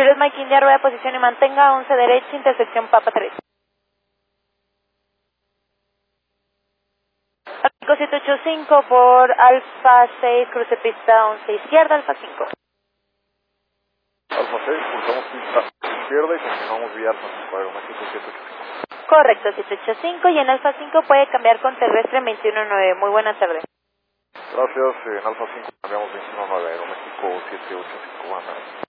Juliet Mike India, rueda de posición y mantenga 11 derecha, intersección Papa 3. Pico 785 por Alfa 6, cruce pista 11 izquierda, Alfa 5. Alfa 6, pulsamos pista izquierda y continuamos vía Alfa 5, Aeroméxico 785. Correcto, 785 y en Alfa 5 puede cambiar con terrestre en 219. Muy buena tarde. Gracias, en Alfa 5 cambiamos 219, Aeroméxico 785, buenas tardes.